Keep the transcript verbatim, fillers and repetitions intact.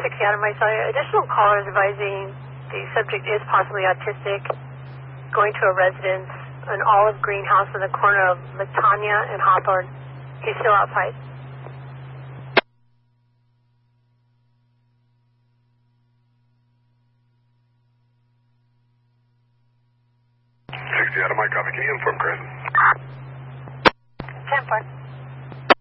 sixty out of my cellular. Additional callers advising the subject is possibly autistic, going to a residence, an olive greenhouse in the corner of Latanya and Hawthorne. He's still outside. sixty out of my copy. Can you inform Chris? ten four.